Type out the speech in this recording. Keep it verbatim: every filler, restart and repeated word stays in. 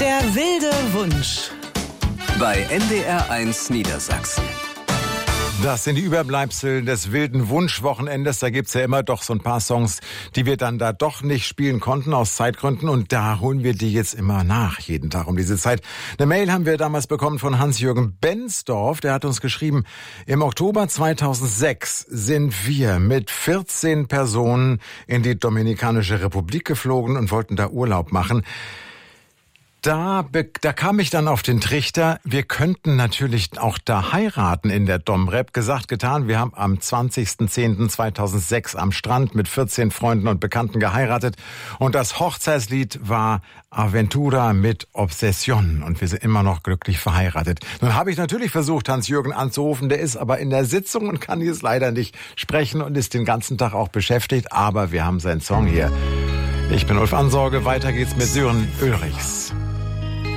Der wilde Wunsch bei N D R eins Niedersachsen. Das sind die Überbleibsel des wilden Wunschwochenendes. Da gibt's ja immer doch so ein paar Songs, die wir dann da doch nicht spielen konnten aus Zeitgründen. Und da holen wir die jetzt immer nach, jeden Tag um diese Zeit. Eine Mail haben wir damals bekommen von Hans-Jürgen Bensdorf. Der hat uns geschrieben, im Oktober zweitausendsechs sind wir mit vierzehn Personen in die Dominikanische Republik geflogen und wollten da Urlaub machen. Da, da kam ich dann auf den Trichter, wir könnten natürlich auch da heiraten in der Domrep. Gesagt, getan, wir haben am zwanzigsten zehnten zweitausendsechs am Strand mit vierzehn Freunden und Bekannten geheiratet. Und das Hochzeitslied war Aventura mit Obsession. Und wir sind immer noch glücklich verheiratet. Nun habe ich natürlich versucht, Hans-Jürgen anzurufen. Der ist aber in der Sitzung und kann jetzt leider nicht sprechen und ist den ganzen Tag auch beschäftigt. Aber wir haben seinen Song hier. Ich bin Ulf Ansorge. Weiter geht's mit Sören Ulrichs.